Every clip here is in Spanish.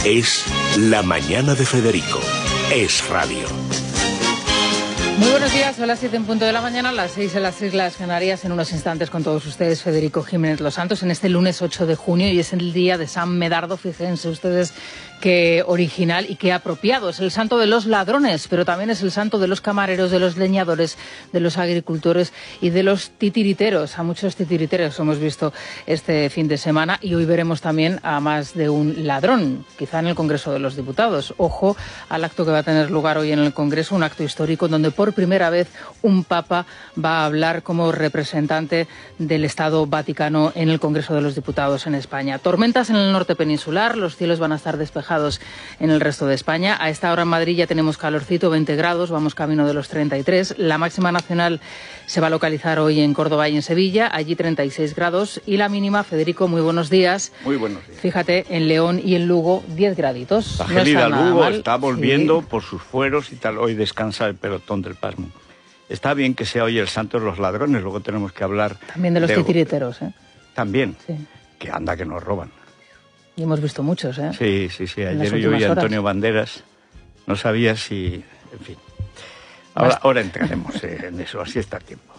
Es La Mañana de Federico. Es radio. Muy buenos días, son las 7 en punto de la mañana, las 6 en las Islas Canarias. En unos instantes con todos ustedes, Federico Jiménez Los Santos, en este lunes 8 de junio, y es el día de San Medardo. Fíjense ustedes qué original y qué apropiado. Es el santo de los ladrones, pero también es el santo de los camareros, de los leñadores, de los agricultores y de los titiriteros. A muchos titiriteros hemos visto este fin de semana, y hoy veremos también a más de un ladrón, quizá en el Congreso de los Diputados. Ojo al acto que va a tener lugar hoy en el Congreso, un acto histórico donde por primera vez un papa va a hablar como representante del Estado Vaticano en el Congreso de los Diputados en España. Tormentas en el norte peninsular, los cielos van a estar despejados en el resto de España. A esta hora en Madrid ya tenemos calorcito, 20 grados, vamos camino de los 33. La máxima nacional se va a localizar hoy en Córdoba y en Sevilla, allí 36 grados. Y la mínima, Federico, muy buenos días. Muy buenos días. Fíjate, en León y en Lugo, 10 graditos. La no gélida está nada Lugo mal. está volviendo Sí. por sus fueros y tal. Hoy descansa el pelotón del Pasmo. Está bien que sea hoy el santo de los ladrones, luego tenemos que hablar... También de los titiriteros, ¿eh? También, Sí. que anda que nos roban. Y hemos visto muchos, ¿eh? Sí. En las Ayer yo oí últimas a horas. Antonio Banderas, no sabía si... En fin. Ahora entraremos en eso, así está el tiempo.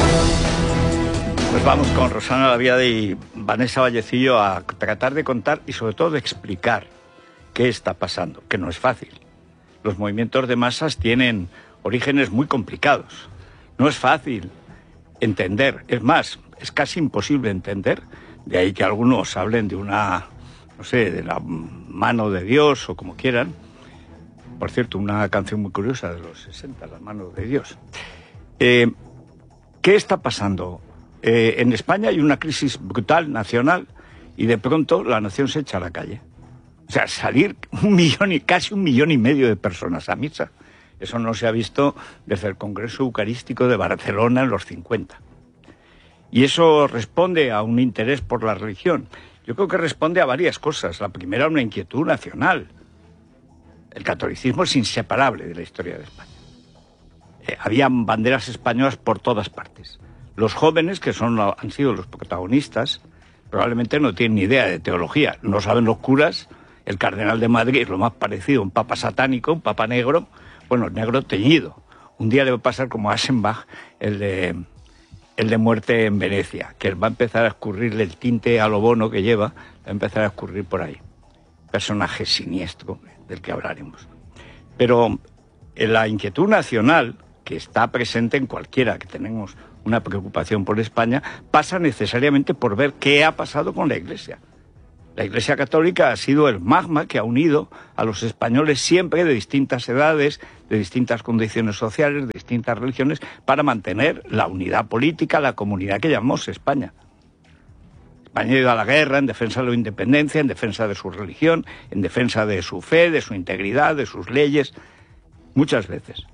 Pues vamos con Rosana Laviade y Vanessa Vallecillo a tratar de contar y sobre todo de explicar qué está pasando, que no es fácil. Los movimientos de masas tienen orígenes muy complicados. No es fácil entender, es más, es casi imposible entender, de ahí que algunos hablen de una, no sé, de la mano de Dios o como quieran. Por cierto, una canción muy curiosa de los 60, La mano de Dios. ¿Qué está pasando? En España hay una crisis brutal nacional y de pronto la nación se echa a la calle. O sea, salir casi 1,5 millones de personas a misa. Eso no se ha visto desde el Congreso Eucarístico de Barcelona en los 50. Y eso responde a un interés por la religión. Yo creo que responde a varias cosas. La primera, una inquietud nacional. El catolicismo es inseparable de la historia de España. Habían banderas españolas por todas partes. Los jóvenes, que han sido los protagonistas, probablemente no tienen ni idea de teología. No saben los curas. El cardenal de Madrid es lo más parecido a un papa satánico, un papa negro. Bueno, negro teñido. Un día le va a pasar como a Aschenbach, el de Muerte en Venecia, que va a empezar a escurrirle el tinte a lo bono que lleva, va a empezar a escurrir por ahí. Personaje siniestro del que hablaremos. Pero la inquietud nacional, que está presente en cualquiera que tenemos una preocupación por España, pasa necesariamente por ver qué ha pasado con la Iglesia. La Iglesia Católica ha sido el magma que ha unido a los españoles siempre de distintas edades, de distintas condiciones sociales, de distintas religiones, para mantener la unidad política, la comunidad que llamamos España. España ha ido a la guerra en defensa de la independencia, en defensa de su religión, en defensa de su fe, de su integridad, de sus leyes, muchas veces.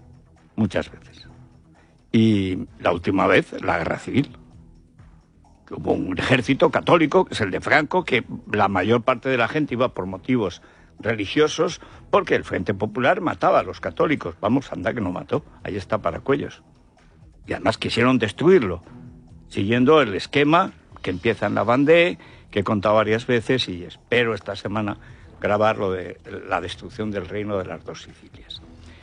Y la última vez, la guerra civil. Hubo un ejército católico, que es el de Franco, que la mayor parte de la gente iba por motivos religiosos, porque el Frente Popular mataba a los católicos. Vamos, anda que no mató, ahí está Paracuellos. Y además quisieron destruirlo, siguiendo el esquema que empieza en la Vendée, que he contado varias veces, y espero esta semana grabar lo de la destrucción del reino de las dos Sicilias.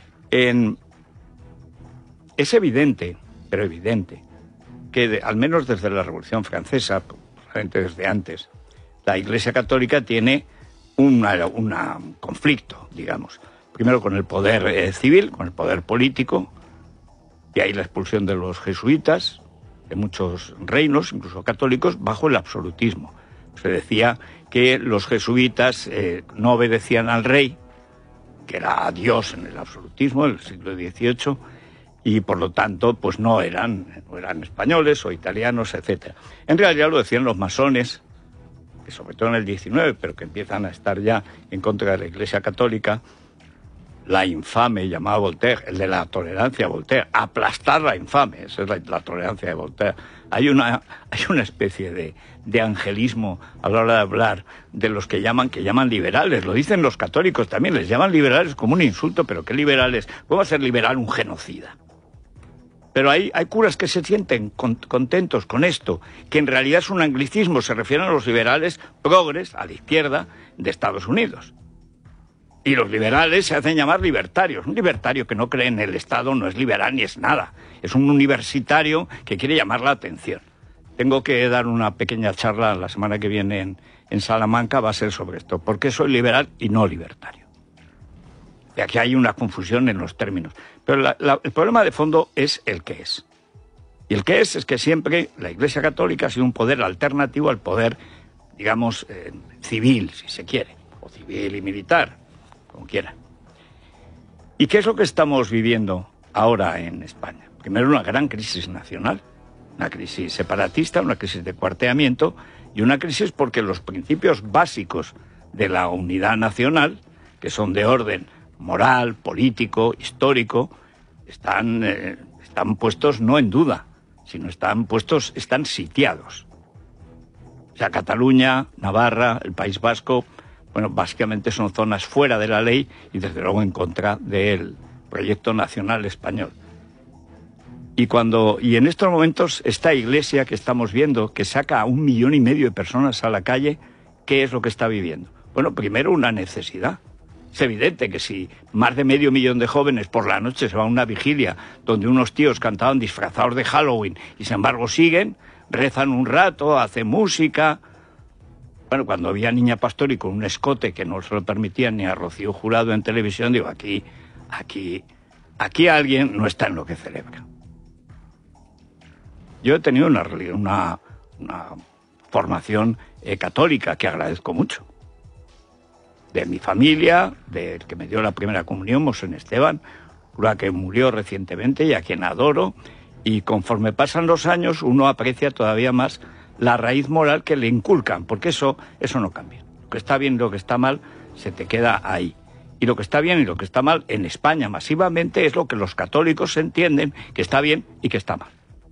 Es evidente, pero evidente, que al menos desde la Revolución Francesa, probablemente desde antes, la Iglesia Católica tiene un conflicto, digamos. Primero con el poder civil, con el poder político, y hay la expulsión de los jesuitas, de muchos reinos, incluso católicos, bajo el absolutismo. Se decía que los jesuitas no obedecían al rey, que era Dios en el absolutismo del siglo XVIII, y por lo tanto pues no eran españoles o italianos, etc. En realidad lo decían los masones, que sobre todo en el XIX, pero que empiezan a estar ya en contra de la Iglesia Católica, la infame, llamaba Voltaire, el de la tolerancia, Voltaire, aplastar la infame, esa es la tolerancia de Voltaire. Hay una especie de angelismo a la hora de hablar de los que llaman liberales, lo dicen los católicos también, les llaman liberales como un insulto, pero ¿qué liberales? ¿Cómo va a ser liberal un genocida? Pero hay curas que se sienten contentos con esto, que en realidad es un anglicismo, se refieren a los liberales progres, a la izquierda de Estados Unidos. Y los liberales se hacen llamar libertarios. Un libertario que no cree en el Estado no es liberal ni es nada. Es un universitario que quiere llamar la atención. Tengo que dar una pequeña charla la semana que viene en Salamanca, va a ser sobre esto. ¿Por qué soy liberal y no libertario? Y aquí hay una confusión en los términos. Pero el problema de fondo es el qué es. Y el qué es que siempre la Iglesia Católica ha sido un poder alternativo al poder, digamos, civil, si se quiere, o civil y militar, como quiera. ¿Y qué es lo que estamos viviendo ahora en España? Primero, una gran crisis nacional, una crisis separatista, una crisis de cuarteamiento y una crisis porque los principios básicos de la unidad nacional, que son de orden moral, político, histórico, están puestos no en duda, sino están sitiados. O sea, Cataluña, Navarra, el País Vasco, bueno, básicamente son zonas fuera de la ley y desde luego en contra del proyecto nacional español. Y en estos momentos esta Iglesia que estamos viendo, que saca a 1,5 millones de personas a la calle, ¿qué es lo que está viviendo? Bueno, primero una necesidad. Es evidente que si más de 500,000 de jóvenes por la noche se van a una vigilia donde unos tíos cantaban disfrazados de Halloween y sin embargo siguen, rezan un rato, hacen música. Bueno, cuando había Niña Pastori con un escote que no se lo permitían ni a Rocío Jurado en televisión, digo, aquí alguien no está en lo que celebra. Yo he tenido una formación católica que agradezco mucho. De mi familia, del que me dio la primera comunión, Mosén Esteban, cura que murió recientemente y a quien adoro. Y conforme pasan los años, uno aprecia todavía más la raíz moral que le inculcan, porque eso no cambia. Lo que está bien y lo que está mal se te queda ahí. Y lo que está bien y lo que está mal en España masivamente es lo que los católicos entienden que está bien y que está mal.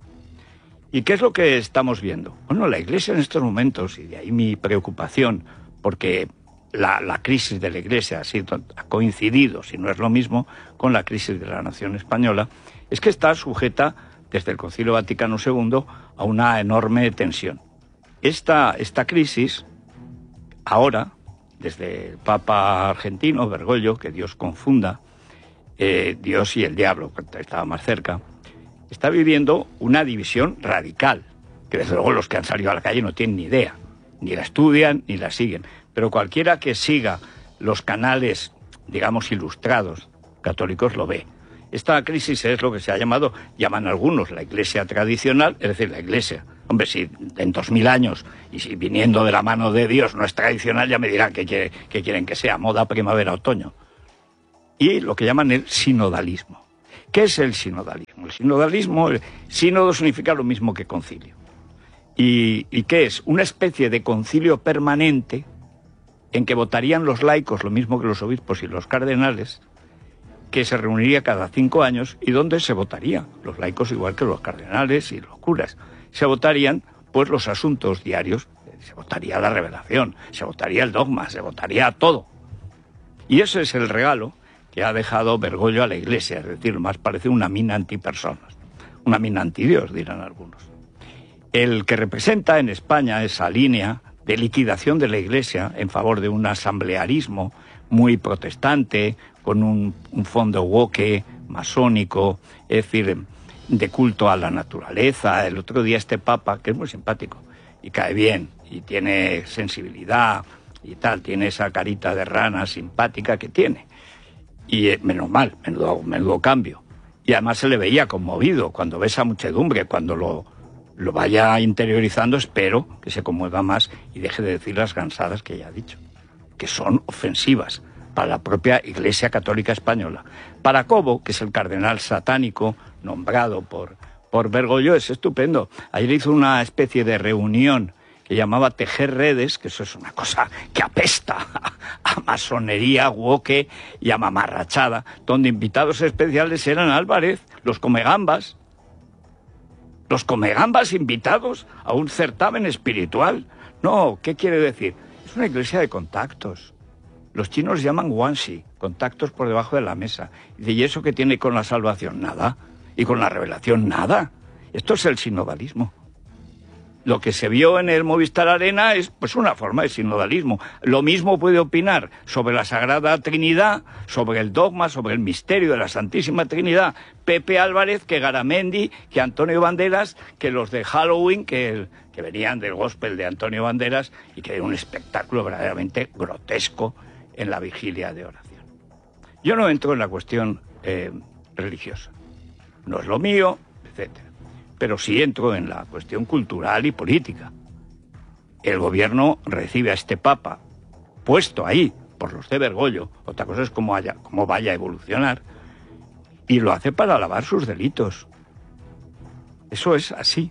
¿Y qué es lo que estamos viendo? Bueno, la Iglesia en estos momentos, y de ahí mi preocupación, porque la crisis de la Iglesia ha coincidido, si no es lo mismo, con la crisis de la nación española, es que está sujeta desde el Concilio Vaticano II a una enorme tensión. Esta crisis, ahora, desde el Papa argentino, Bergoglio, que Dios confunda, Dios y el diablo, que estaba más cerca, está viviendo una división radical, que desde luego los que han salido a la calle no tienen ni idea, ni la estudian ni la siguen. Pero cualquiera que siga los canales, digamos, ilustrados católicos lo ve. Esta crisis es lo que se ha llaman algunos, la Iglesia tradicional, es decir, la Iglesia. Hombre, si en 2000 años, y si viniendo de la mano de Dios no es tradicional, ya me dirán que quieren que sea, moda primavera-otoño. Y lo que llaman el sinodalismo. ¿Qué es el sinodalismo? El sínodo significa lo mismo que concilio. ¿Y qué es? Una especie de concilio permanente en que votarían los laicos, lo mismo que los obispos y los cardenales, que se reuniría cada 5 años y donde se votaría, los laicos igual que los cardenales y los curas. Se votarían, pues, los asuntos diarios, se votaría la revelación, se votaría el dogma, se votaría todo. Y ese es el regalo que ha dejado Bergoglio a la Iglesia, es decir, más parece una mina antipersonas, una mina antidios, dirán algunos. El que representa en España esa línea de liquidación de la Iglesia en favor de un asamblearismo muy protestante, con un fondo woke, masónico, es decir, de culto a la naturaleza. El otro día este Papa, que es muy simpático y cae bien y tiene sensibilidad y tal, tiene esa carita de rana simpática que tiene. Y menos mal, menudo cambio. Y además se le veía conmovido cuando ve esa muchedumbre, cuando lo vaya interiorizando, espero que se conmueva más y deje de decir las gansadas que ya ha dicho, que son ofensivas para la propia Iglesia Católica Española. Para Cobo, que es el cardenal satánico nombrado por Bergoglio, es estupendo. Ayer hizo una especie de reunión que llamaba Tejer Redes, que eso es una cosa que apesta a masonería, woke y a mamarrachada, donde invitados especiales eran Álvarez, los comegambas invitados a un certamen espiritual. No, ¿qué quiere decir? Es una iglesia de contactos. Los chinos llaman guanxi, contactos por debajo de la mesa. ¿Y eso qué tiene con la salvación? Nada. ¿Y con la revelación? Nada. Esto es el sinodalismo. Lo que se vio en el Movistar Arena es pues una forma de sinodalismo. Lo mismo puede opinar sobre la Sagrada Trinidad, sobre el dogma, sobre el misterio de la Santísima Trinidad, Pepe Álvarez, que Garamendi, que Antonio Banderas, que los de Halloween, que venían del gospel de Antonio Banderas y que era un espectáculo verdaderamente grotesco en la vigilia de oración. Yo no entro en la cuestión religiosa. No es lo mío, etcétera. Pero sí entro en la cuestión cultural y política. El gobierno recibe a este papa puesto ahí por los de Bergoglio, otra cosa es cómo vaya a evolucionar, y lo hace para lavar sus delitos. Eso es así.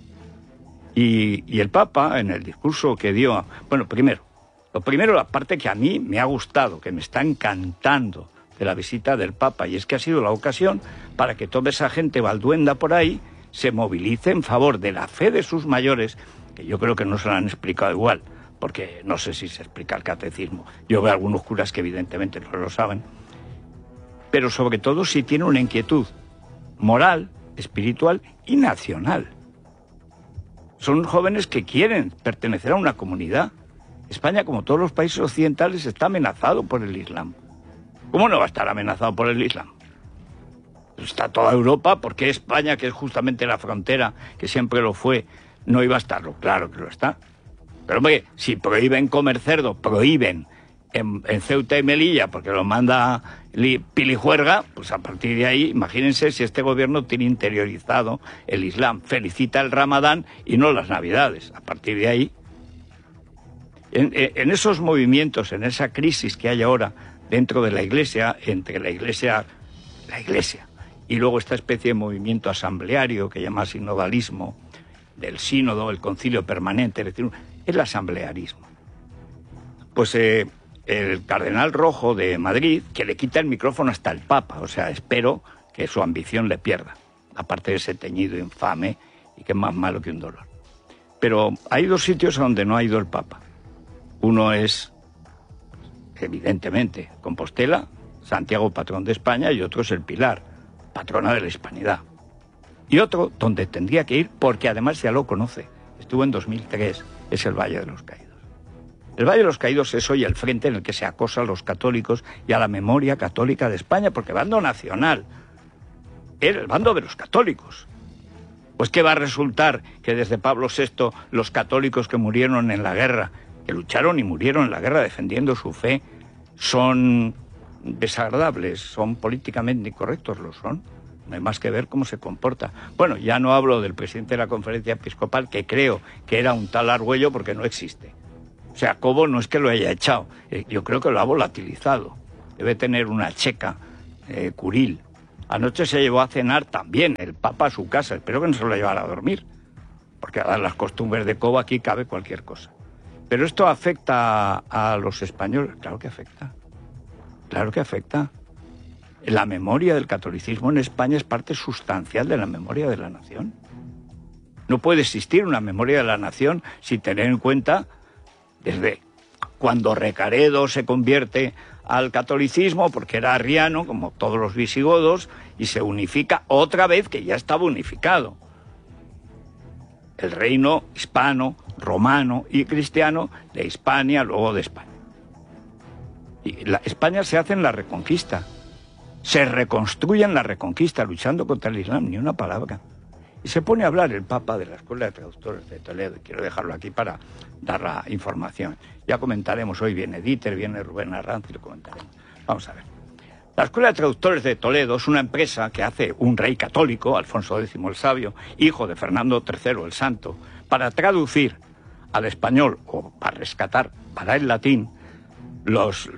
Y el papa, en el discurso que dio... Bueno, lo primero, la parte que a mí me ha gustado, que me está encantando de la visita del papa, y es que ha sido la ocasión para que toda esa gente balduenda por ahí se movilice en favor de la fe de sus mayores, que yo creo que no se la han explicado igual, porque no sé si se explica el catecismo. Yo veo algunos curas que evidentemente no lo saben, pero sobre todo si tiene una inquietud moral, espiritual y nacional. Son jóvenes que quieren pertenecer a una comunidad. España, como todos los países occidentales, está amenazado por el Islam. ¿Cómo no va a estar amenazado por el Islam? Está toda Europa, ¿por qué España, que es justamente la frontera, que siempre lo fue, no iba a estarlo? Claro que lo está. Pero hombre, si prohíben comer cerdo, prohíben en Ceuta y Melilla, porque lo manda Pilijuerga, pues a partir de ahí, imagínense si este gobierno tiene interiorizado el Islam, felicita el Ramadán y no las Navidades. A partir de ahí, en esos movimientos, en esa crisis que hay ahora dentro de la Iglesia, entre la Iglesia y luego esta especie de movimiento asambleario que llama sinodalismo, del sínodo, el concilio permanente, es decir, el asamblearismo. Pues el cardenal Rojo de Madrid, que le quita el micrófono hasta el Papa, o sea, espero que su ambición le pierda, aparte de ese teñido infame y que es más malo que un dolor. Pero hay dos sitios a donde no ha ido el Papa. Uno es, evidentemente, Compostela, Santiago, patrón de España, y otro es el Pilar, patrona de la hispanidad. Y otro, donde tendría que ir, porque además ya lo conoce, estuvo en 2003, es el Valle de los Caídos. El Valle de los Caídos es hoy el frente en el que se acosa a los católicos y a la memoria católica de España, porque bando nacional era el bando de los católicos. Pues ¿qué va a resultar? Que desde Pablo VI los católicos que murieron en la guerra, que lucharon y murieron en la guerra defendiendo su fe, son desagradables, son políticamente incorrectos, lo son. No hay más que ver cómo se comporta. Bueno, ya no hablo del presidente de la Conferencia Episcopal, que creo que era un tal Argüello porque no existe. O sea, Cobo no es que lo haya echado, yo creo que lo ha volatilizado. Debe tener una checa curil. Anoche se llevó a cenar también el Papa a su casa, espero que no se lo llevara a dormir, porque a las costumbres de Cobo aquí cabe cualquier cosa. Pero esto afecta a los españoles, claro que afecta. Claro que afecta. La memoria del catolicismo en España es parte sustancial de la memoria de la nación. No puede existir una memoria de la nación sin tener en cuenta, desde cuando Recaredo se convierte al catolicismo, porque era arriano, como todos los visigodos, y se unifica otra vez, que ya estaba unificado. El reino hispano, romano y cristiano de Hispania, luego de España. Y España se hace en la Reconquista. Se reconstruye en la Reconquista, luchando contra el Islam, ni una palabra. Y se pone a hablar el Papa de la Escuela de Traductores de Toledo. Quiero dejarlo aquí para dar la información. Ya comentaremos, hoy viene Dieter, viene Rubén Arranz y lo comentaremos. Vamos a ver. La Escuela de Traductores de Toledo es una empresa que hace un rey católico, Alfonso X el Sabio, hijo de Fernando III el Santo, para traducir al español, o para rescatar para el latín, los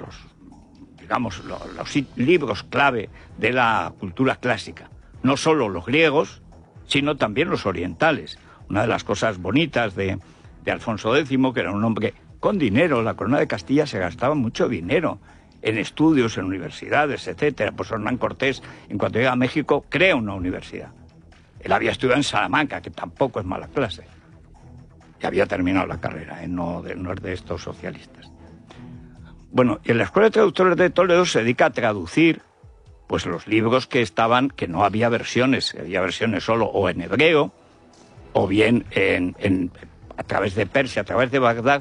libros clave de la cultura clásica. No solo los griegos, sino también los orientales. Una de las cosas bonitas de Alfonso X, que era un hombre con dinero, la corona de Castilla se gastaba mucho dinero en estudios, en universidades, etcétera. Pues Hernán Cortés, en cuanto llega a México, crea una universidad. Él había estudiado en Salamanca, que tampoco es mala clase. Y había terminado la carrera, no es de estos socialistas. Bueno, y en la Escuela de Traductores de Toledo se dedica a traducir pues los libros que no había versiones, había versiones solo o en hebreo, o bien a través de Persia, a través de Bagdad,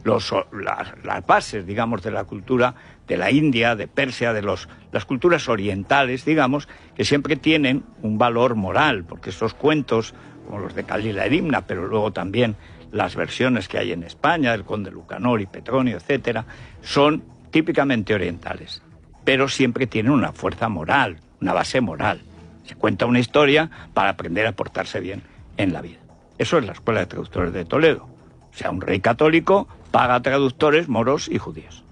las bases, digamos, de la cultura de la India, de Persia, las culturas orientales, digamos, que siempre tienen un valor moral, porque esos cuentos, como los de Khalil Edimna, pero luego también las versiones que hay en España, el Conde Lucanor y Petronio, etcétera, son típicamente orientales, pero siempre tienen una fuerza moral, una base moral. Se cuenta una historia para aprender a portarse bien en la vida. Eso es la Escuela de Traductores de Toledo. O sea, un rey católico paga traductores moros y judíos.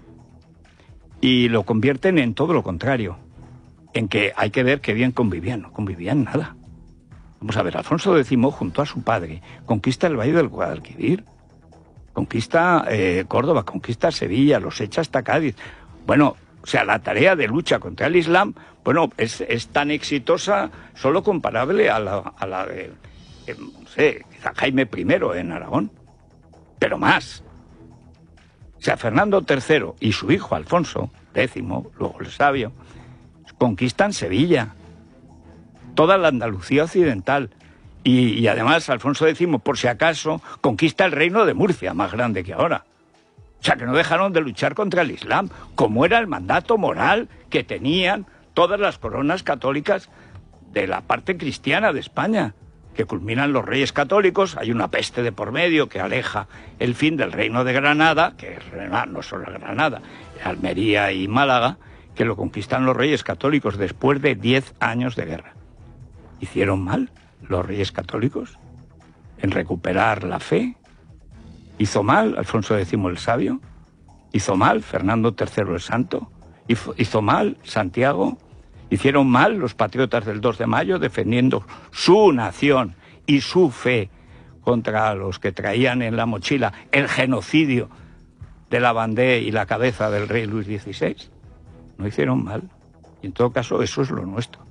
Y lo convierten en todo lo contrario, en que hay que ver qué bien convivían. No convivían nada. Vamos a ver, Alfonso X, junto a su padre, conquista el Valle del Guadalquivir, conquista Córdoba, conquista Sevilla, los echa hasta Cádiz. Bueno, o sea, la tarea de lucha contra el Islam, bueno, es tan exitosa, solo comparable a la de, no sé, quizá Jaime I en Aragón, pero más. O sea, Fernando III y su hijo Alfonso X, luego el sabio, conquistan Sevilla, toda la Andalucía occidental, y además Alfonso X, por si acaso, conquista el reino de Murcia, más grande que ahora. O sea, que no dejaron de luchar contra el Islam, como era el mandato moral que tenían todas las coronas católicas de la parte cristiana de España, que culminan los reyes católicos. Hay una peste de por medio que aleja el fin del reino de Granada, que no solo Granada, Almería y Málaga, que lo conquistan los reyes católicos después de 10 años de guerra. ¿Hicieron mal los reyes católicos en recuperar la fe? ¿Hizo mal Alfonso X el Sabio? ¿Hizo mal Fernando III el Santo? ¿Hizo mal Santiago? ¿Hicieron mal los patriotas del 2 de mayo defendiendo su nación y su fe contra los que traían en la mochila el genocidio de la Vendée y la cabeza del rey Luis XVI? No hicieron mal. Y en todo caso, eso es lo nuestro.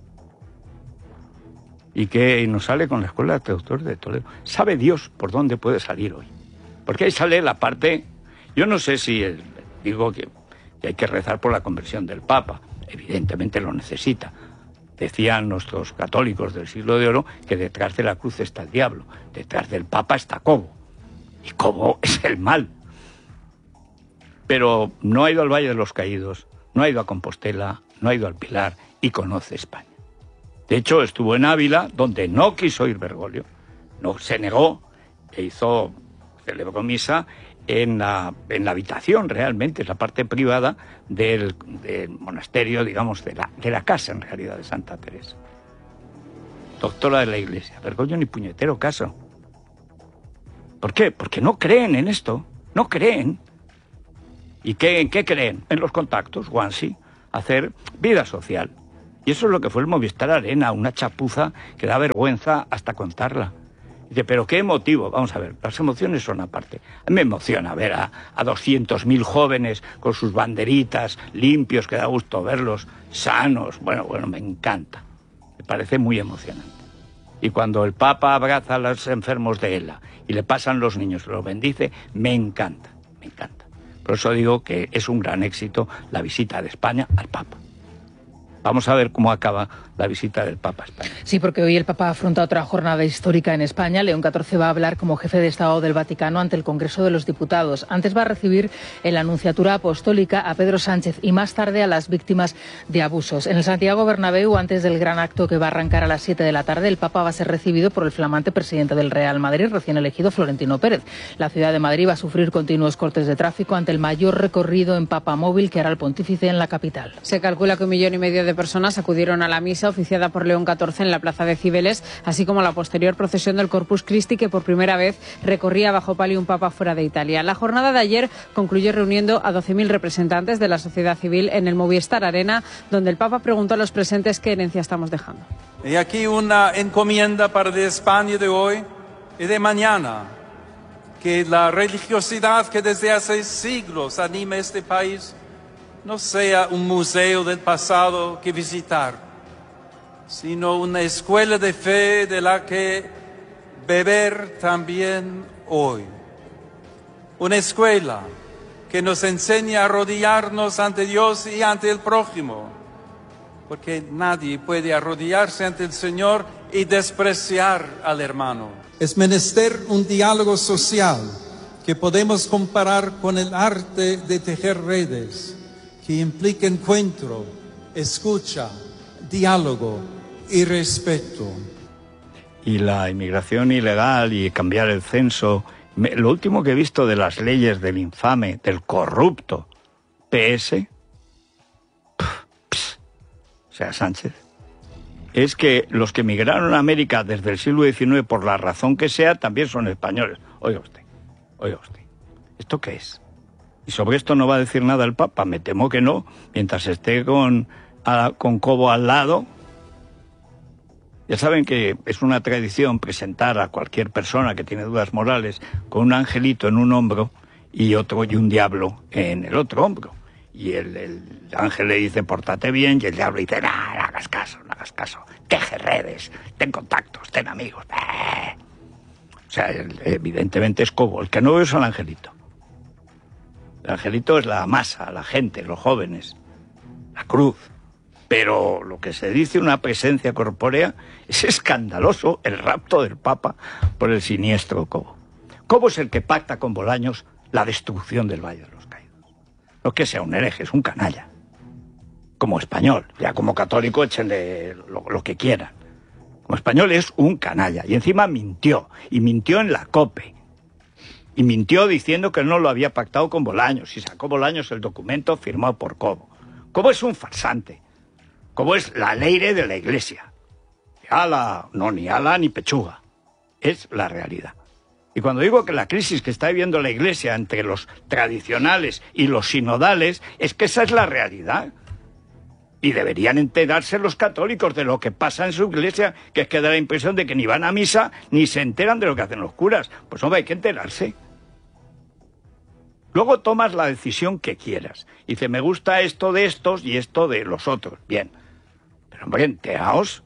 Y que nos sale con la Escuela de Traductores de Toledo. Sabe Dios por dónde puede salir hoy. Porque ahí sale la parte... Yo no sé si digo que hay que rezar por la conversión del Papa. Evidentemente lo necesita. Decían nuestros católicos del Siglo de Oro que detrás de la cruz está el diablo. Detrás del Papa está Cobo. Y Cobo es el mal. Pero no ha ido al Valle de los Caídos, no ha ido a Compostela, no ha ido al Pilar y conoce España. De hecho, estuvo en Ávila, donde no quiso ir Bergoglio, no se negó, celebró misa en la habitación, realmente, es la parte privada del monasterio, digamos, de la casa, en realidad, de Santa Teresa. Doctora de la Iglesia. Bergoglio ni puñetero caso. ¿Por qué? Porque no creen en esto, no creen. ¿Y en qué creen? En los contactos, Guansi, hacer vida social. Y eso es lo que fue el Movistar Arena, una chapuza que da vergüenza hasta contarla. Dice, ¿pero qué motivo? Vamos a ver, las emociones son aparte. A mí me emociona ver a 200.000 jóvenes con sus banderitas limpios, que da gusto verlos, sanos. Bueno, me encanta. Me parece muy emocionante. Y cuando el Papa abraza a los enfermos de ELA y le pasan los niños, los bendice, me encanta, me encanta. Por eso digo que es un gran éxito la visita de España al Papa. Vamos a ver cómo acaba la visita del Papa a España. Sí, porque hoy el Papa afronta otra jornada histórica en España. León XIV va a hablar como jefe de Estado del Vaticano ante el Congreso de los Diputados. Antes va a recibir en la Nunciatura Apostólica a Pedro Sánchez y más tarde a las víctimas de abusos. En el Santiago Bernabéu, antes del gran acto que va a arrancar a las 7 de la tarde, el Papa va a ser recibido por el flamante presidente del Real Madrid, recién elegido, Florentino Pérez. La ciudad de Madrid va a sufrir continuos cortes de tráfico ante el mayor recorrido en papamóvil que hará el pontífice en la capital. Se calcula que 1,5 millones de personas acudieron a la misa oficiada por León XIV en la plaza de Cibeles, así como la posterior procesión del Corpus Christi, que por primera vez recorría bajo palio un papa fuera de Italia. La jornada de ayer concluyó reuniendo a 12.000 representantes de la sociedad civil en el Movistar Arena, donde el Papa preguntó a los presentes qué herencia estamos dejando. Y aquí una encomienda para la España de hoy y de mañana, que la religiosidad que desde hace siglos anima este país no sea un museo del pasado que visitar, sino una escuela de fe de la que beber también hoy. Una escuela que nos enseña a arrodillarnos ante Dios y ante el prójimo, porque nadie puede arrodillarse ante el Señor y despreciar al hermano. Es menester un diálogo social que podemos comparar con el arte de tejer redes, que implica encuentro, escucha, diálogo y respeto. Y la inmigración ilegal y cambiar el censo, lo último que he visto de las leyes del infame, del corrupto PS, o sea, Sánchez, es que los que emigraron a América desde el siglo XIX, por la razón que sea, también son españoles. Oiga usted, ¿esto qué es? Y sobre esto no va a decir nada el Papa, me temo que no, mientras esté con Cobo al lado. Ya saben que es una tradición presentar a cualquier persona que tiene dudas morales con un angelito en un hombro y un diablo en el otro hombro. Y el ángel le dice, pórtate bien, y el diablo dice, no hagas caso, teje redes, ten contactos, ten amigos. O sea, evidentemente es Cobo. El que no veo es el angelito. El angelito es la masa, la gente, los jóvenes, la cruz. Pero lo que se dice una presencia corpórea es escandaloso, el rapto del Papa por el siniestro Cobo. Cobo es el que pacta con Bolaños la destrucción del Valle de los Caídos. No es que sea un hereje, es un canalla. Como español, ya como católico échenle lo que quieran. Como español es un canalla. Y encima mintió, y mintió en la COPE. Y mintió diciendo que no lo había pactado con Bolaños, y sacó Bolaños el documento firmado por Cobo. Cobo es un farsante. Cobo es la leire de la Iglesia. Ni ala ni pechuga. Es la realidad. Y cuando digo que la crisis que está viviendo la Iglesia entre los tradicionales y los sinodales, es que esa es la realidad. Y deberían enterarse los católicos de lo que pasa en su Iglesia, que es que da la impresión de que ni van a misa ni se enteran de lo que hacen los curas. Pues hombre, hay que enterarse. Luego tomas la decisión que quieras. Dice, me gusta esto de estos y esto de los otros. Bien. Pero hombre, enteraos.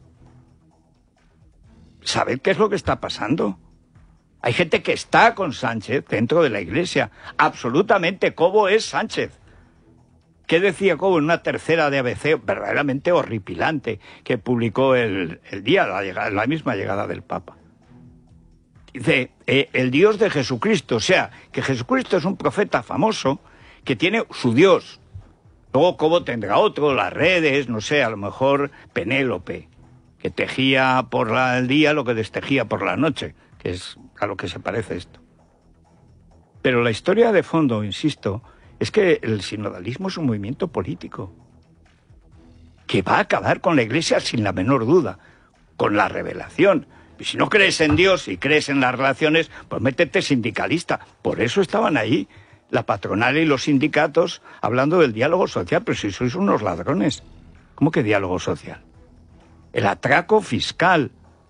¿Sabed qué es lo que está pasando? Hay gente que está con Sánchez dentro de la Iglesia. Absolutamente, Cobo es Sánchez. ¿Qué decía Cobo en una tercera de ABC verdaderamente horripilante que publicó el día de la misma llegada del Papa? Dice, el Dios de Jesucristo, o sea, que Jesucristo es un profeta famoso que tiene su Dios. Luego Cobo tendrá otro, las redes, no sé, a lo mejor Penélope, que tejía por el día lo que destejía por la noche, que es a lo que se parece esto. Pero la historia de fondo, insisto, es que el sinodalismo es un movimiento político que va a acabar con la Iglesia sin la menor duda, con la revelación. Y si no crees en Dios y crees en las relaciones, pues métete sindicalista. Por eso estaban ahí la patronal y los sindicatos hablando del diálogo social. Pero si sois unos ladrones, ¿cómo que diálogo social? El atraco fiscal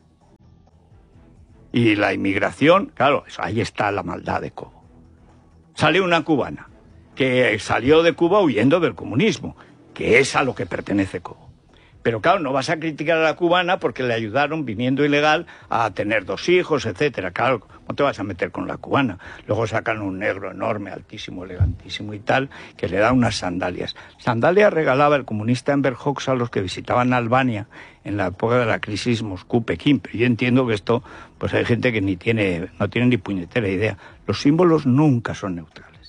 y la inmigración, claro, ahí está la maldad de Cobo. Sale una cubana que salió de Cuba huyendo del comunismo, que es a lo que pertenece Cobo. Pero claro, no vas a criticar a la cubana porque le ayudaron viniendo ilegal a tener 2 hijos, etcétera. Claro, no te vas a meter con la cubana. Luego sacan un negro enorme, altísimo, elegantísimo y tal, que le da unas sandalias. Sandalias regalaba el comunista Enver Hoxha a los que visitaban Albania en la época de la crisis Moscú-Pekín. Pero yo entiendo que esto, pues hay gente que no tiene ni puñetera idea. Los símbolos nunca son neutrales.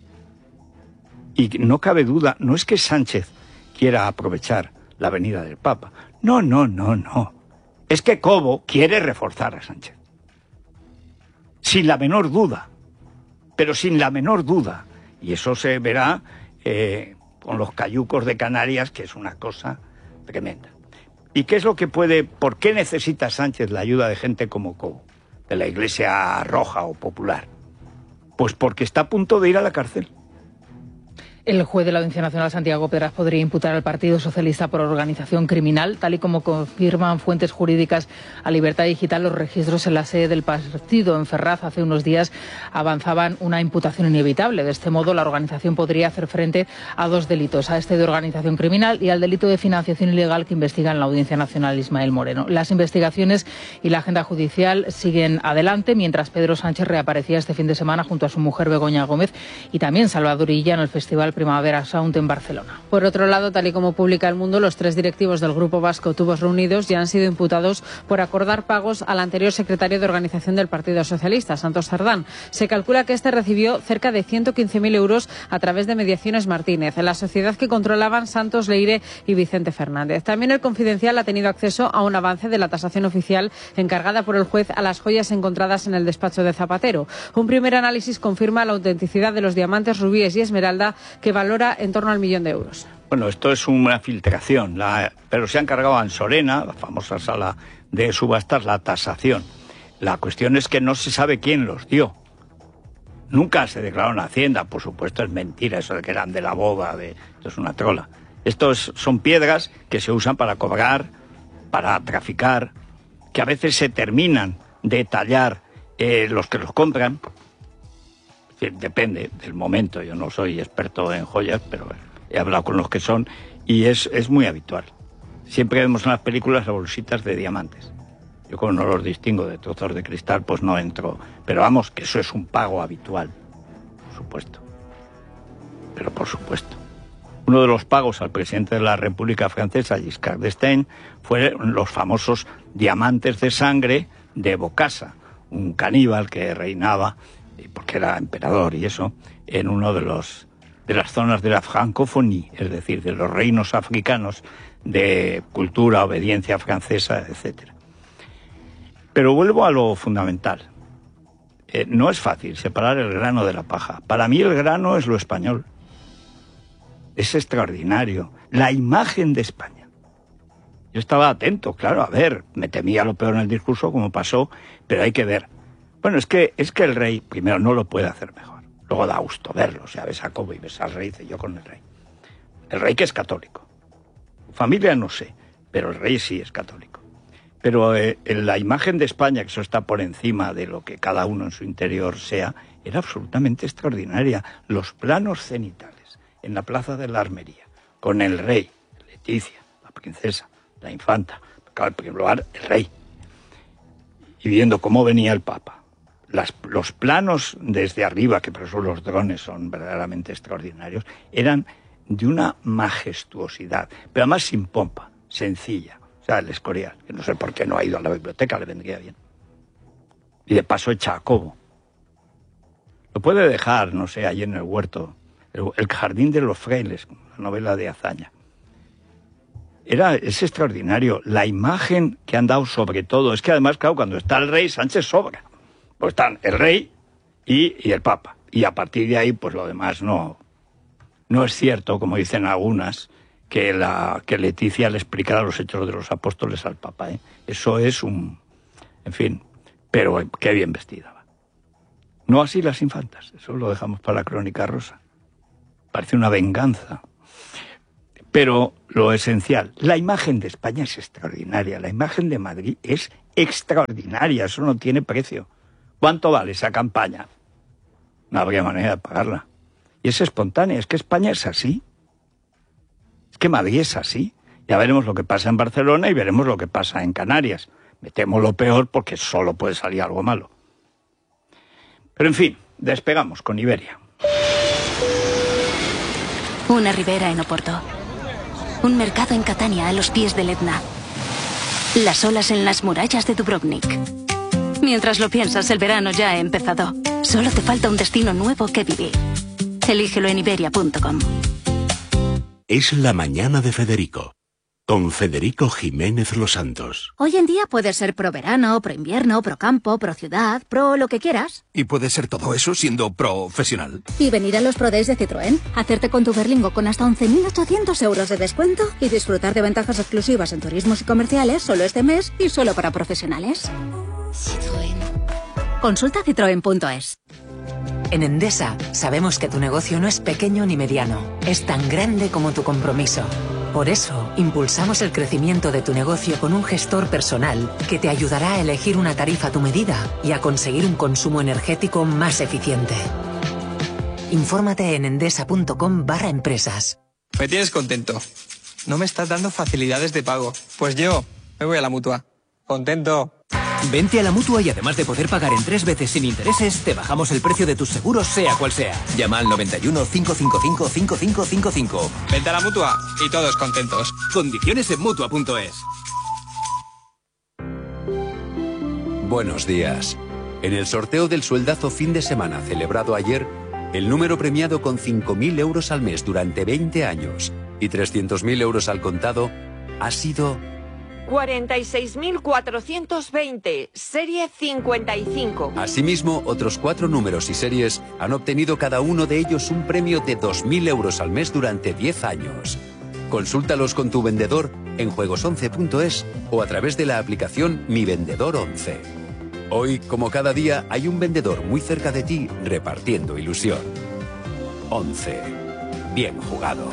Y no cabe duda, no es que Sánchez quiera aprovechar la venida del Papa. No. Es que Cobo quiere reforzar a Sánchez. Sin la menor duda. Pero sin la menor duda. Y eso se verá con los cayucos de Canarias, que es una cosa tremenda. ¿Y qué es lo que por qué necesita Sánchez la ayuda de gente como Cobo? De la Iglesia Roja o Popular. Pues porque está a punto de ir a la cárcel. El juez de la Audiencia Nacional, Santiago Pedraz, podría imputar al Partido Socialista por organización criminal, tal y como confirman fuentes jurídicas a Libertad Digital. Los registros en la sede del partido en Ferraz hace unos días avanzaban una imputación inevitable. De este modo, la organización podría hacer frente a 2 delitos, a este de organización criminal y al delito de financiación ilegal que investiga en la Audiencia Nacional Ismael Moreno. Las investigaciones y la agenda judicial siguen adelante, mientras Pedro Sánchez reaparecía este fin de semana junto a su mujer Begoña Gómez y también Salvador Illa en el Festival Primavera Sound en Barcelona. Por otro lado, tal y como publica El Mundo, los 3 directivos del grupo vasco Tubos Reunidos ya han sido imputados por acordar pagos al anterior secretario de organización del Partido Socialista, Santos Cerdán. Se calcula que este recibió cerca de 115.000 euros a través de Mediaciones Martínez, en la sociedad que controlaban Santos Leire y Vicente Fernández. También El Confidencial ha tenido acceso a un avance de la tasación oficial encargada por el juez a las joyas encontradas en el despacho de Zapatero. Un primer análisis confirma la autenticidad de los diamantes, rubíes y esmeralda, que valora en torno al 1.000.000 de euros. Bueno, esto es una filtración, pero se ha encargado a Ansorena, la famosa sala de subastas, la tasación. La cuestión es que no se sabe quién los dio. Nunca se declaró en Hacienda, por supuesto es mentira eso de que eran de la boda, esto es una trola. Estos son piedras que se usan para cobrar, para traficar, que a veces se terminan de tallar los que los compran. Depende del momento, yo no soy experto en joyas, pero he hablado con los que son y es muy habitual. Siempre vemos en las películas las bolsitas de diamantes. Yo como no los distingo de trozos de cristal, pues no entro. Pero vamos, que eso es un pago habitual, por supuesto. Pero por supuesto. Uno de los pagos al presidente de la República Francesa, Giscard d'Estaing, fueron los famosos diamantes de sangre de Bokassa, un caníbal que reinaba, porque era emperador y eso, en uno de las zonas de la francophonie, es decir, de los reinos africanos de cultura, obediencia francesa, etcétera. Pero vuelvo a lo fundamental. No es fácil separar el grano de la paja. Para mí el grano es lo español. Es extraordinario. La imagen de España. Yo estaba atento, claro, a ver, me temía lo peor en el discurso, como pasó, pero hay que ver. Bueno, es que el rey, primero, no lo puede hacer mejor. Luego da gusto verlo, o sea, ves a Cobo y ves al rey, dice yo con el rey. El rey que es católico. Familia no sé, pero el rey sí es católico. Pero la imagen de España, que eso está por encima de lo que cada uno en su interior sea, era absolutamente extraordinaria. Los planos cenitales en la plaza de la Armería, con el rey, Leticia, la princesa, la infanta, claro, en primer lugar, el rey, y viendo cómo venía el Papa. Los planos desde arriba, que por eso los drones son verdaderamente extraordinarios, eran de una majestuosidad, pero además sin pompa, sencilla. O sea, el Escorial, que no sé por qué no ha ido a la biblioteca, le vendría bien. Y de paso echa a Cobo. Lo puede dejar, no sé, allí en el huerto, el Jardín de los Frailes, la novela de Azaña. Es extraordinario la imagen que han dado sobre todo. Es que además, claro, cuando está el rey, Sánchez sobra. Pues están el rey y el Papa. Y a partir de ahí, pues lo demás no es cierto, como dicen algunas, que Leticia le explicara los hechos de los apóstoles al Papa. Eso es en fin, pero qué bien vestida va. No así las infantas, eso lo dejamos para la Crónica Rosa. Parece una venganza. Pero lo esencial, la imagen de España es extraordinaria, la imagen de Madrid es extraordinaria, eso no tiene precio. ¿Cuánto vale esa campaña? No habría manera de pagarla. Y es espontánea, es que España es así. Es que Madrid es así. Ya veremos lo que pasa en Barcelona y veremos lo que pasa en Canarias. Me temo lo peor porque solo puede salir algo malo. Pero en fin, despegamos con Iberia. Una ribera en Oporto. Un mercado en Catania a los pies del Etna. Las olas en las murallas de Dubrovnik. Mientras lo piensas, el verano ya ha empezado. Solo te falta un destino nuevo que vivir. Elígelo en iberia.com. Es la mañana de Federico, con Federico Jiménez Los Santos. Hoy en día puedes ser pro verano, pro invierno, pro campo, pro ciudad, pro lo que quieras. Y puedes ser todo eso siendo profesional. Y venir a los Pro Days de Citroën, hacerte con tu Berlingo con hasta 11.800 euros de descuento y disfrutar de ventajas exclusivas en turismos y comerciales solo este mes y solo para profesionales. Citroën. Consulta citroen.es. En Endesa sabemos que tu negocio no es pequeño ni mediano, es tan grande como tu compromiso. Por eso, impulsamos el crecimiento de tu negocio con un gestor personal que te ayudará a elegir una tarifa a tu medida y a conseguir un consumo energético más eficiente. Infórmate en endesa.com/empresas. Me tienes contento. No me estás dando facilidades de pago. Pues yo me voy a la Mutua. Contento. Vente a la Mutua y además de poder pagar en 3 veces sin intereses, te bajamos el precio de tus seguros sea cual sea. Llama al 91 555 5555. Vente a la Mutua y todos contentos. Condiciones en Mutua.es. Buenos días. En el sorteo del sueldazo fin de semana celebrado ayer, el número premiado con 5.000 euros al mes durante 20 años y 300.000 euros al contado ha sido 46.420, serie 55. Asimismo, otros 4 números y series han obtenido cada uno de ellos un premio de 2.000 euros al mes durante 10 años. Consúltalos con tu vendedor en juegos11.es o a través de la aplicación Mi Vendedor 11. Hoy, como cada día, hay un vendedor muy cerca de ti repartiendo ilusión. 11. Bien jugado.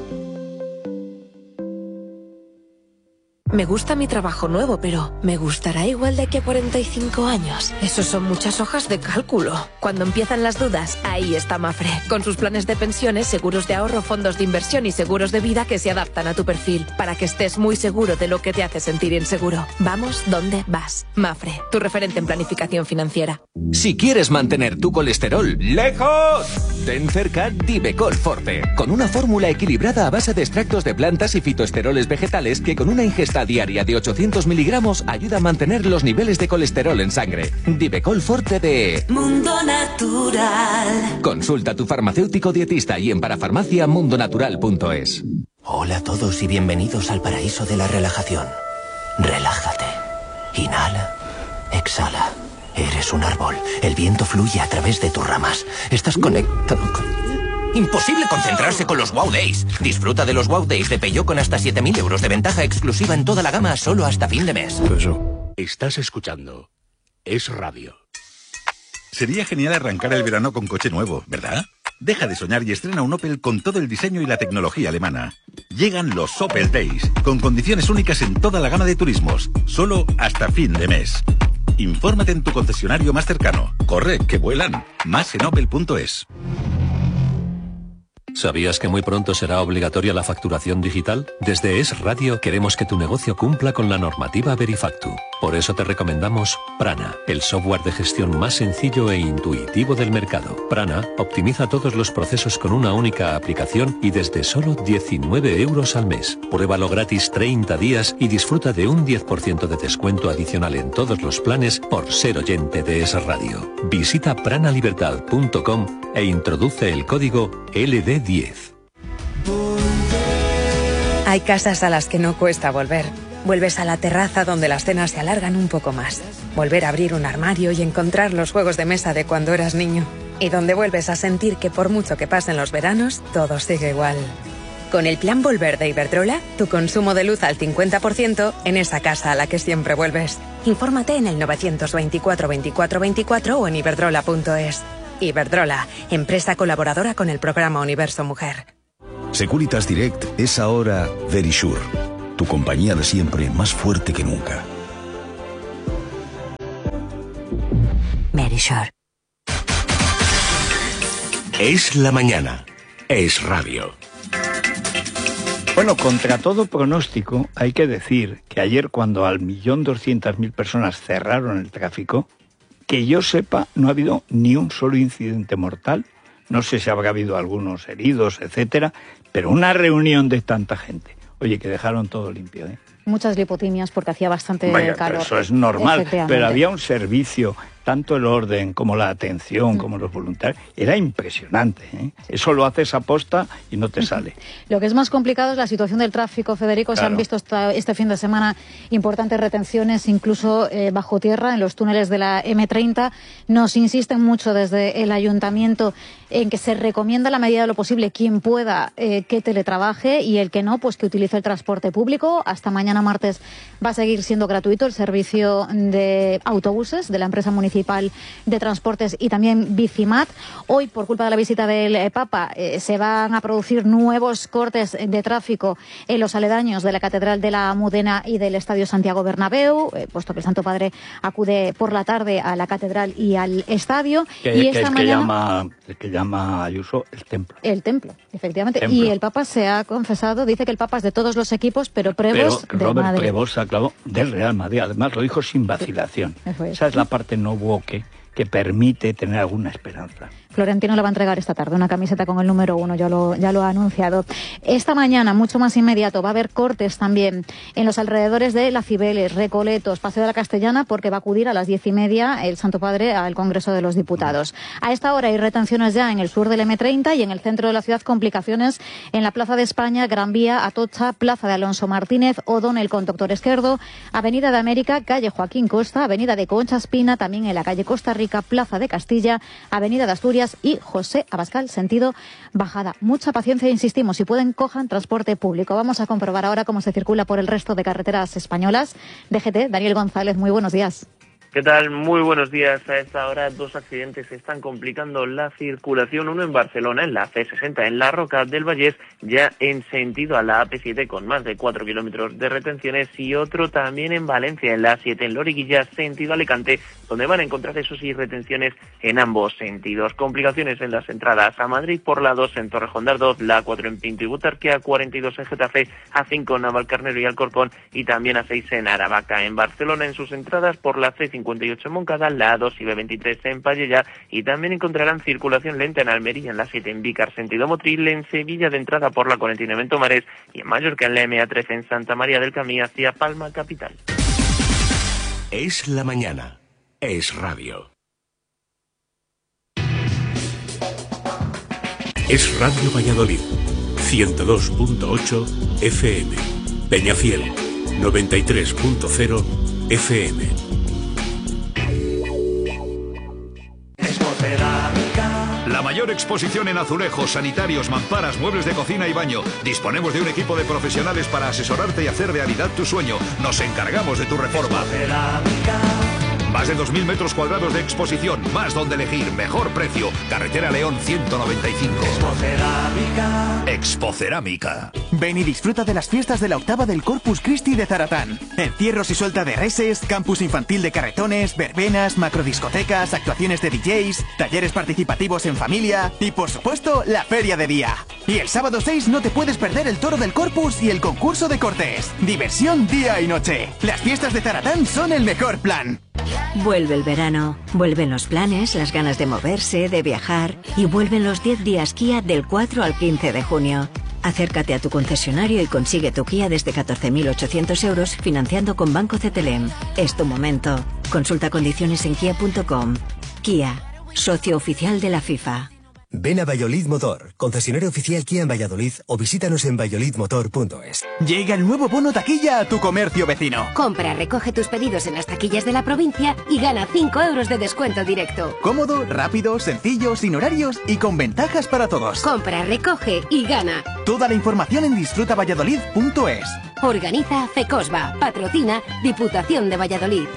Me gusta mi trabajo nuevo, pero ¿me gustará igual de aquí a 45 años? Esos son muchas hojas de cálculo. Cuando empiezan las dudas, ahí está Mafre, con sus planes de pensiones, seguros de ahorro, fondos de inversión y seguros de vida que se adaptan a tu perfil, para que estés muy seguro de lo que te hace sentir inseguro. Vamos donde vas. Mafre, tu referente en planificación financiera. Si quieres mantener tu colesterol lejos, ten cerca Divecol Forte, con una fórmula equilibrada a base de extractos de plantas y fitoesteroles vegetales que con una ingesta diaria de 800 miligramos ayuda a mantener los niveles de colesterol en sangre. Divecol Forte de Mundo Natural. Consulta a tu farmacéutico dietista y en parafarmaciamundonatural.es. Hola a todos y bienvenidos al paraíso de la relajación. Relájate. Inhala. Exhala. Eres un árbol. El viento fluye a través de tus ramas. Estás conectado con... Imposible concentrarse con los Wow Days. Disfruta de los Wow Days de Peugeot con hasta 7.000 euros de ventaja exclusiva en toda la gama solo hasta fin de mes. Estás escuchando Es Radio. Sería genial arrancar el verano con coche nuevo, ¿verdad? Deja de soñar y estrena un Opel con todo el diseño y la tecnología alemana. Llegan los Opel Days, con condiciones únicas en toda la gama de turismos, solo hasta fin de mes. Infórmate en tu concesionario más cercano. Corre, que vuelan. Más en opel.es. ¿Sabías que muy pronto será obligatoria la facturación digital? Desde Es Radio queremos que tu negocio cumpla con la normativa Verifactu. Por eso te recomendamos Prana, el software de gestión más sencillo e intuitivo del mercado. Prana optimiza todos los procesos con una única aplicación y desde solo 19 euros al mes. Pruébalo gratis 30 días y disfruta de un 10% de descuento adicional en todos los planes por ser oyente de Es Radio. Visita pranalibertad.com e introduce el código LD10. Hay casas a las que no cuesta volver. Vuelves a la terraza donde las cenas se alargan un poco más. Volver a abrir un armario y encontrar los juegos de mesa de cuando eras niño. Y donde vuelves a sentir que por mucho que pasen los veranos, todo sigue igual. Con el plan Volver de Iberdrola, tu consumo de luz al 50% en esa casa a la que siempre vuelves. Infórmate en el 924 24 24 o en iberdrola.es. Iberdrola, empresa colaboradora con el programa Universo Mujer. Securitas Direct es ahora Verisure, tu compañía de siempre más fuerte que nunca. Verisure. Es la mañana. Es Radio. Bueno, contra todo pronóstico, hay que decir que ayer cuando al 1.200.000 personas cerraron el tráfico, que yo sepa, no ha habido ni un solo incidente mortal. No sé si habrá habido algunos heridos, etcétera, pero una reunión de tanta gente. Oye, que dejaron todo limpio, ¿eh? Muchas lipotimias porque hacía bastante calor. Pero eso es normal, pero había un servicio, tanto el orden como la atención, como los voluntarios, era impresionante, ¿eh? Eso lo haces a posta y no te sale. Lo que es más complicado es la situación del tráfico, Federico. Claro. Se han visto este fin de semana importantes retenciones, incluso bajo tierra, en los túneles de la M30. Nos insisten mucho desde el ayuntamiento en que se recomienda la medida de lo posible quien pueda que teletrabaje y el que no, pues que utilice el transporte público. Hasta mañana martes va a seguir siendo gratuito el servicio de autobuses de la empresa municipal de transportes y también Bicimat. Hoy, por culpa de la visita del Papa, se van a producir nuevos cortes de tráfico en los aledaños de la Catedral de la Almudena y del Estadio Santiago Bernabéu, puesto que el Santo Padre acude por la tarde a la Catedral y al Estadio. Que llama Ayuso el templo. El templo, efectivamente. Templo. Y el Papa se ha confesado, dice que el Papa es de todos los equipos, pero Prevost Robert Prevost aclaró del Real Madrid. Además lo dijo sin vacilación. Esa es la parte no woke que permite tener alguna esperanza. Florentino le va a entregar esta tarde una camiseta con el número 1, ya lo ha anunciado. Esta mañana, mucho más inmediato, va a haber cortes también en los alrededores de La Cibeles, Recoletos, Paseo de la Castellana, porque va a acudir a las 10:30 el Santo Padre al Congreso de los Diputados. A esta hora hay retenciones ya en el sur del M30 y en el centro de la ciudad, complicaciones en la Plaza de España, Gran Vía, Atocha, Plaza de Alonso Martínez, O'Donnell con Doctor Esquerdo, Avenida de América, calle Joaquín Costa, Avenida de Concha Espina, también en la calle Costa Rica, Plaza de Castilla, Avenida de Asturias y José Abascal, sentido bajada. Mucha paciencia, insistimos, si pueden, cojan transporte público. Vamos a comprobar ahora cómo se circula por el resto de carreteras españolas. DGT, Daniel González, muy buenos días. ¿Qué tal? Muy buenos días. A esta hora 2 accidentes están complicando la circulación. Uno en Barcelona, en la C60, en la Roca del Vallès, ya en sentido a la AP7 con más de 4 kilómetros de retenciones, y otro también en Valencia, en la A7, en Loriguilla, sentido Alicante, donde van a encontrar eso sí retenciones en ambos sentidos. Complicaciones en las entradas a Madrid por la 2 en Torrejón de Ardoz, la A4 en Pinto y Butarque, A42 en Getafe, A5 en Navalcarnero y Alcorcón, y también A6 en Aravaca. En Barcelona, en sus entradas por la C58 en Moncada, la A2 y B23 en Pallejà, y también encontrarán circulación lenta en Almería, en la 7 en Vícar, sentido Motril, en Sevilla de entrada por la 49 en Tomares, y en Mallorca en la MA13 en Santa María del Camí hacia Palma capital. Es la mañana. Es radio. Es Radio Valladolid. 102.8 FM. Peñafiel. 93.0 FM. La mayor exposición en azulejos, sanitarios, mamparas, muebles de cocina y baño. Disponemos de un equipo de profesionales para asesorarte y hacer realidad tu sueño. Nos encargamos de tu reforma. Más de 2.000 metros cuadrados de exposición, más donde elegir, mejor precio. Carretera León 195. Expocerámica. Ven y disfruta de las fiestas de la octava del Corpus Christi de Zaratán. Encierros y suelta de reses, campus infantil de carretones, verbenas, macrodiscotecas, actuaciones de DJs, talleres participativos en familia y, por supuesto, la feria de día. Y el sábado 6 no te puedes perder el Toro del Corpus y el concurso de cortes. Diversión día y noche. Las fiestas de Zaratán son el mejor plan. Vuelve el verano, vuelven los planes, las ganas de moverse, de viajar, y vuelven los 10 días Kia del 4 al 15 de junio. Acércate a tu concesionario y consigue tu Kia desde 14.800 euros financiando con Banco CTLM. Es tu momento. Consulta condiciones en kia.com. Kia, socio oficial de la FIFA. Ven a Valladolid Motor, concesionario oficial Kia en Valladolid, o visítanos en valladolidmotor.es. Llega el nuevo bono taquilla a tu comercio vecino. Compra, recoge tus pedidos en las taquillas de la provincia y gana 5 euros de descuento directo. Cómodo, rápido, sencillo, sin horarios y con ventajas para todos. Compra, recoge y gana. Toda la información en disfrutavalladolid.es. Organiza FECOSBA, patrocina Diputación de Valladolid.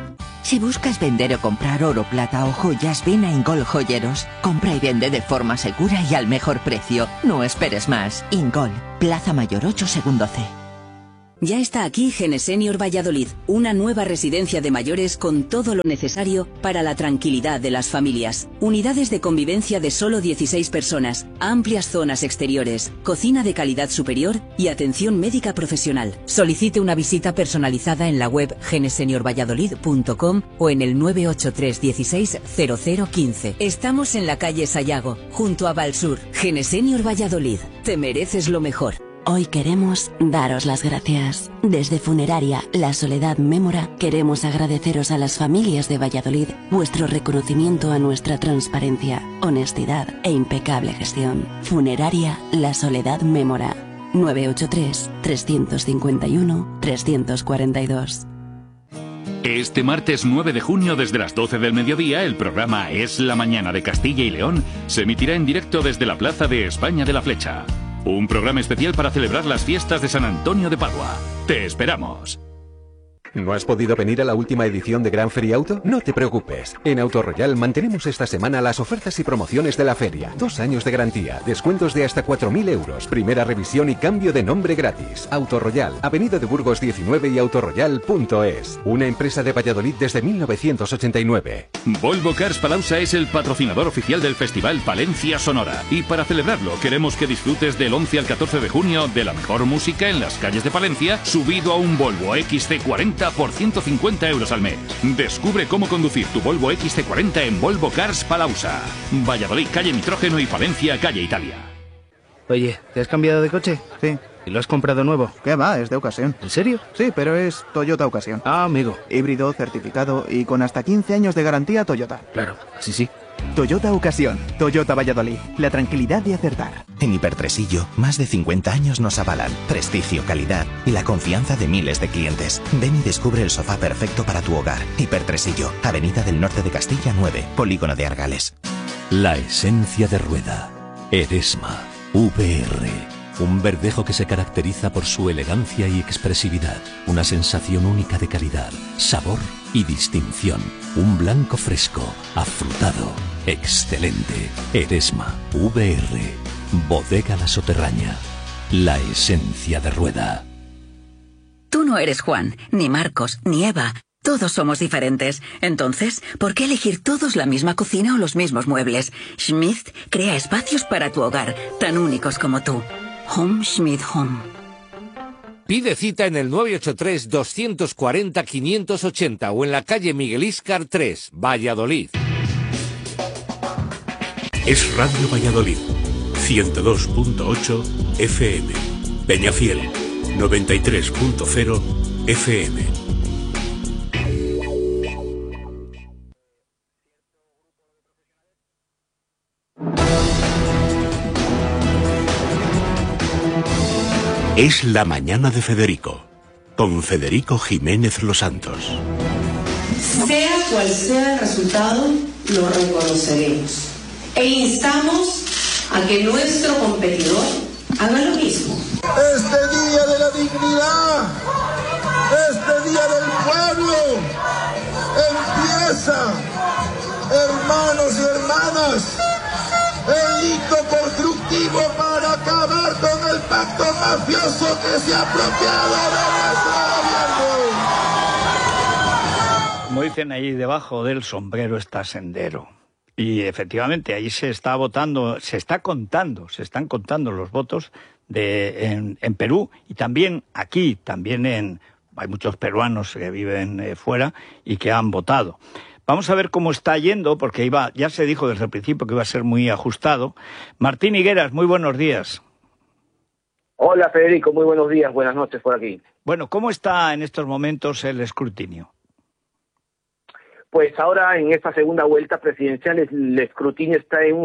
Si buscas vender o comprar oro, plata o joyas, ven a Ingol Joyeros. Compra y vende de forma segura y al mejor precio. No esperes más. Ingol, Plaza Mayor 8, segundo C. Ya está aquí Genesenior Valladolid, una nueva residencia de mayores con todo lo necesario para la tranquilidad de las familias. Unidades de convivencia de solo 16 personas, amplias zonas exteriores, cocina de calidad superior y atención médica profesional. Solicite una visita personalizada en la web geneseniorvalladolid.com o en el 983 16 0015. Estamos en la calle Sayago, junto a Valsur. Genesenior Valladolid, te mereces lo mejor. Hoy queremos daros las gracias. Desde Funeraria La Soledad Mémora queremos agradeceros a las familias de Valladolid vuestro reconocimiento a nuestra transparencia, honestidad e impecable gestión. Funeraria La Soledad Mémora. 983 351 342. Este martes 9 de junio desde las 12 del mediodía el programa Es la Mañana de Castilla y León se emitirá en directo desde la Plaza de España de la Flecha. Un programa especial para celebrar las fiestas de San Antonio de Padua. ¡Te esperamos! ¿No has podido venir a la última edición de Gran Feria Auto? No te preocupes. En Auto Royal mantenemos esta semana las ofertas y promociones de la feria. 2 años de garantía, descuentos de hasta 4.000 euros, primera revisión y cambio de nombre gratis. Auto Royal, Avenida de Burgos 19 y autoroyal.es. Una empresa de Valladolid desde 1989. Volvo Cars Palauza es el patrocinador oficial del Festival Palencia Sonora. Y para celebrarlo queremos que disfrutes del 11 al 14 de junio de la mejor música en las calles de Palencia, subido a un Volvo XC40 por 150 euros al mes. Descubre cómo conducir tu Volvo XC40 en Volvo Cars Palauza. Valladolid, calle Nitrógeno, y Palencia, calle Italia. Oye, ¿te has cambiado de coche? Sí. ¿Y lo has comprado nuevo? ¿Qué va? Es de ocasión. ¿En serio? Sí, pero es Toyota Ocasión. Ah, amigo. Híbrido, certificado y con hasta 15 años de garantía Toyota. Claro, sí. Toyota Ocasión. Toyota Valladolid. La tranquilidad de acertar. En Hipertresillo, más de 50 años nos avalan. Prestigio, calidad y la confianza de miles de clientes. Ven y descubre el sofá perfecto para tu hogar. Hipertresillo, Avenida del Norte de Castilla 9, Polígono de Argales. La esencia de Rueda. Eresma. VR. Un verdejo que se caracteriza por su elegancia y expresividad. Una sensación única de calidad, sabor y distinción. Un blanco fresco, afrutado, excelente. Eresma. VR. Bodega La Soterraña. La esencia de Rueda. Tú no eres Juan, ni Marcos, ni Eva. Todos somos diferentes. Entonces, ¿por qué elegir todos la misma cocina o los mismos muebles? Schmidt crea espacios para tu hogar, tan únicos como tú. Home Schmidt Home. Pide cita en el 983-240-580 o en la calle Miguel Íscar 3, Valladolid. Es Radio Valladolid, 102.8 FM. Peñafiel, 93.0 FM. Es la mañana de Federico, con Federico Jiménez Los Santos. Sea cual sea el resultado, lo reconoceremos. E instamos a que nuestro competidor haga lo mismo. Este día de la dignidad, este día del pueblo, empieza, hermanos y hermanas, el hito constructivo para acabar con el pacto mafioso que se ha apropiado de nuestro gobierno. Como dicen ahí, debajo del sombrero está Sendero. Y efectivamente ahí se está votando, se están contando los votos en Perú y también aquí, hay muchos peruanos que viven fuera y que han votado. Vamos a ver cómo está yendo, porque ya se dijo desde el principio que iba a ser muy ajustado. Martín Higueras, muy buenos días. Hola Federico, muy buenos días, buenas noches por aquí. Bueno, ¿cómo está en estos momentos el escrutinio? Pues ahora en esta segunda vuelta presidencial el escrutinio está en un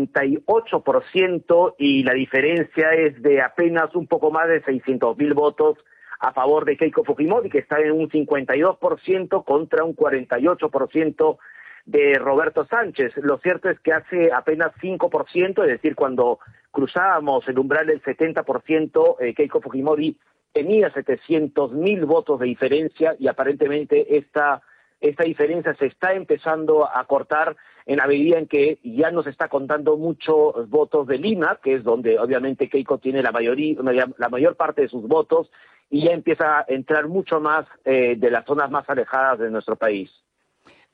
78% y la diferencia es de apenas un poco más de 600.000 votos a favor de Keiko Fujimori, que está en un 52% contra un 48% de Roberto Sánchez. Lo cierto es que hace apenas 5%, es decir, cuando cruzábamos el umbral del 70%, Keiko Fujimori tenía 700.000 votos de diferencia y aparentemente esta diferencia se está empezando a cortar en la medida en que ya no se está contando muchos votos de Lima, que es donde obviamente Keiko tiene la mayor parte de sus votos, y ya empieza a entrar mucho más de las zonas más alejadas de nuestro país.